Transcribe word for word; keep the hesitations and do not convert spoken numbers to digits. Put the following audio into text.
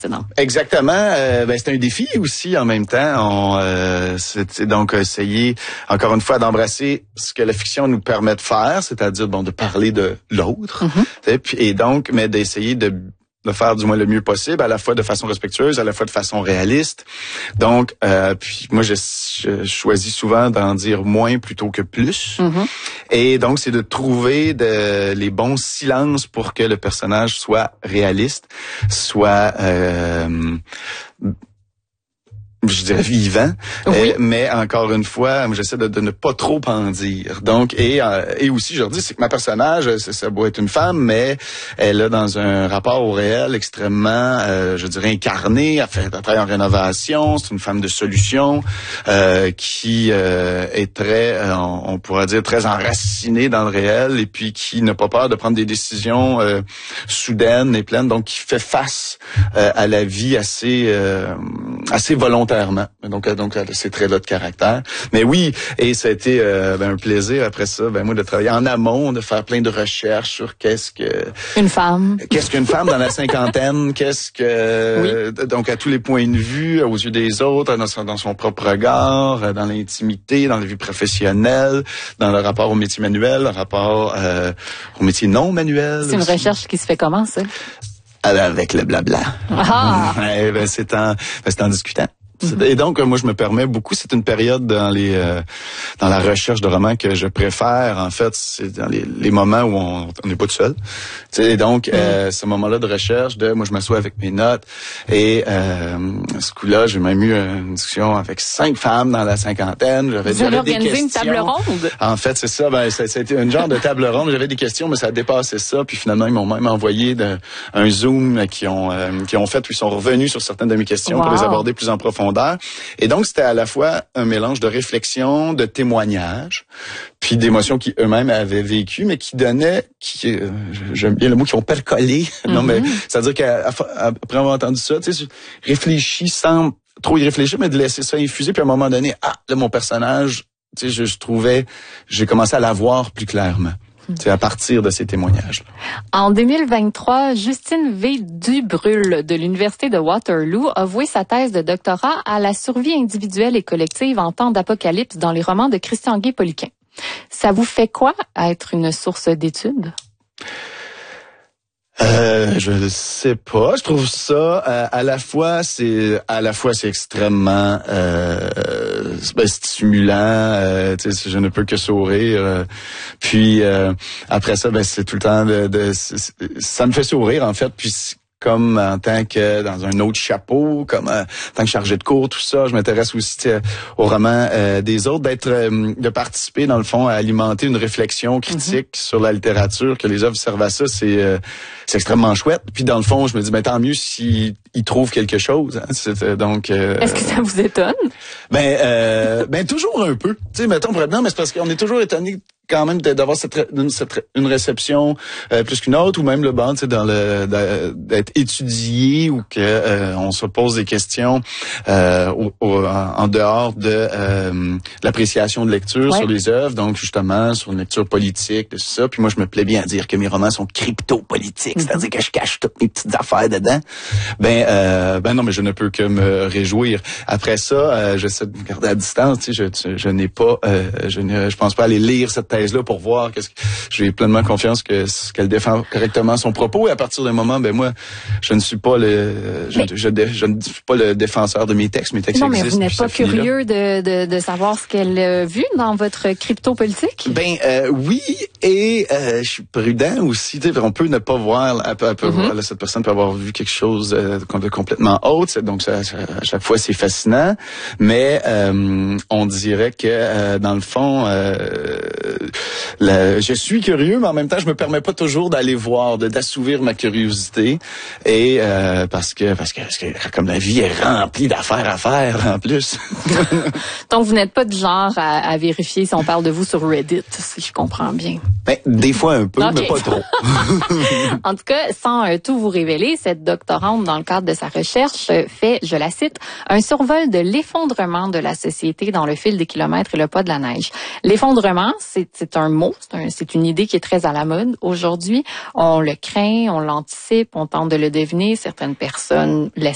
Non. Exactement. Euh, ben, c'est un défi aussi en même temps. On, euh, c'est donc essayer, encore une fois, d'embrasser ce que la fiction nous permet de faire, c'est-à-dire bon de parler de l'autre. Mm-hmm. Et donc, mais d'essayer de de faire du moins le mieux possible, à la fois de façon respectueuse, à la fois de façon réaliste. Donc, euh, puis moi, je, je choisis souvent d'en dire moins plutôt que plus. Mm-hmm. Et donc, c'est de trouver de, les bons silences pour que le personnage soit réaliste, soit... Euh, je dirais vivant, oui. euh, mais encore une fois, j'essaie de, de ne pas trop en dire. Donc, et euh, et aussi, je leur dis, c'est que ma personnage, ça, ça doit être une femme, mais elle a dans un rapport au réel extrêmement, euh, je dirais, incarné. Elle fait, elle travaille en rénovation. C'est une femme de solution euh, qui euh, est très, euh, on, on pourrait dire, très enracinée dans le réel et puis qui n'a pas peur de prendre des décisions euh, soudaines et pleines. Donc, qui fait face euh, à la vie assez, euh, assez volontaire. Donc, donc ces traits-là de caractère. Mais oui, et ça a été euh, ben, un plaisir après ça, ben moi de travailler en amont, de faire plein de recherches sur qu'est-ce que une femme, qu'est-ce qu'une femme dans la cinquantaine, qu'est-ce que oui. Donc à tous les points de vue, aux yeux des autres, dans son, dans son propre regard, dans l'intimité, dans la vie professionnelle, dans le rapport au métier manuel, le rapport euh, au métier non manuel. C'est une aussi. Recherche qui se fait comment ça? Avec le blabla. Ah. Ouais, ben, c'est en, ben, c'est en discutant. Et donc, moi, je me permets beaucoup. C'est une période dans les euh, dans la recherche de romans que je préfère. En fait, c'est dans les, les moments où on n'est pas tout seul. Et donc, mm. euh, ce moment-là de recherche, de moi, je m'assois avec mes notes. Et euh, ce coup-là, j'ai même eu une discussion avec cinq femmes dans la cinquantaine. J'avais, Vous avez organisé des questions. Une table ronde? En fait, c'est ça. Ben, ça, ça a été une genre de table ronde. J'avais des questions, mais ça a dépassé ça. Puis finalement, ils m'ont même envoyé de, un Zoom qui ont euh, qui ont fait où ils sont revenus sur certaines de mes questions wow. pour les aborder plus en profondeur. Et donc, c'était à la fois un mélange de réflexion, de témoignages, puis d'émotions qui eux-mêmes avaient vécues, mais qui donnaient, qui, euh, j'aime bien le mot, qui ont percolé. Mm-hmm. Non, mais c'est-à-dire qu'après avoir entendu ça, tu sais, réfléchis sans trop y réfléchir, mais de laisser ça infuser, puis à un moment donné, ah, là, mon personnage, tu sais, je, je trouvais, j'ai commencé à la voir plus clairement. C'est à partir de ces témoignages. En deux mille vingt-trois, Justine V. Dubrul de l'Université de Waterloo a voué sa thèse de doctorat à la survie individuelle et collective en temps d'apocalypse dans les romans de Christian Guay-Poliquin. Ça vous fait quoi être une source d'études? Euh, je ne sais pas. Je trouve ça euh, à la fois c'est à la fois c'est extrêmement euh, ben, stimulant. Euh, je ne peux que sourire. Euh, puis euh, après ça, ben c'est tout le temps de, de ça me fait sourire en fait. Puis comme en tant que dans un autre chapeau, comme euh, en tant que chargé de cours, tout ça, je m'intéresse aussi au roman euh, des autres, d'être, euh, de participer dans le fond à alimenter une réflexion critique mm-hmm. sur la littérature, que les œuvres servent à ça, c'est euh, c'est extrêmement chouette. Puis dans le fond, je me dis ben tant mieux s'ils ils trouvent quelque chose. Hein, c'est, donc euh, est-ce que ça vous étonne? Ben euh, ben toujours un peu. Tu sais, mettons pour être non, mais c'est parce qu'on est toujours étonné quand même d'avoir cette, cette une réception euh, plus qu'une autre, ou même le banc, tu sais, dans le d'être étudié, ou que euh, on se pose des questions euh, au, au, en dehors de euh, l'appréciation de lecture ouais. sur les œuvres, donc justement sur une lecture politique, tout ça. Puis moi, je me plais bien à dire que mes romans sont crypto-politiques, mm-hmm. c'est-à-dire que je cache toutes mes petites affaires dedans. Ben euh, ben non, mais je ne peux que me réjouir. Après ça, euh, j'essaie de me garder à distance. Tu sais, je, je, je n'ai pas, euh, je ne, je pense pas aller lire cette thèse là pour voir qu'est-ce que j'ai pleinement confiance que qu'elle défend correctement son propos, et à partir d'un moment ben moi je ne suis pas le je, je, je, je ne suis pas le défenseur de mes textes, mes textes non, existent. Non, mais vous n'êtes pas curieux de, de de savoir ce qu'elle a vu dans votre crypto politique? Ben euh, oui, et euh, je suis prudent aussi, tu sais, on peut ne pas voir à peu, à peu mm-hmm. voir, là, cette personne peut avoir vu quelque chose euh, de complètement autre, donc ça, ça, à chaque fois c'est fascinant, mais euh, on dirait que euh, dans le fond euh, La, je suis curieux, mais en même temps, je me permets pas toujours d'aller voir, de d'assouvir ma curiosité, et euh, parce que parce que parce que comme la vie est remplie d'affaires à faire en plus. Donc vous n'êtes pas du genre à, à vérifier si on parle de vous sur Reddit, si je comprends bien. Ben des fois un peu, okay. mais pas trop. En tout cas, sans euh, tout vous révéler, cette doctorante, dans le cadre de sa recherche, euh, fait, je la cite, un survol de l'effondrement de la société dans le fil des kilomètres et le pas de la neige. L'effondrement, c'est, c'est un mot, c'est, un, c'est une idée qui est très à la mode aujourd'hui. On le craint, on l'anticipe, on tente de le deviner. Certaines personnes laissent